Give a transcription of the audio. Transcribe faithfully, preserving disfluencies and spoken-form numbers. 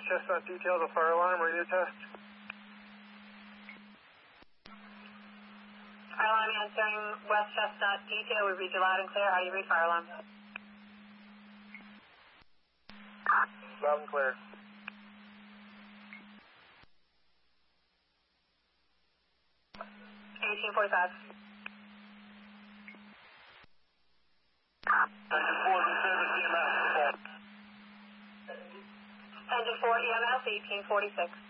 Chestnut detail, the fire alarm, radio test. Fire alarm answering West Chestnut detail. We read you loud and clear. How do you read fire alarm? Loud and clear. eighteen forty-five. Engine four is in service, E M S. Engine four, E M S, eighteen forty-six.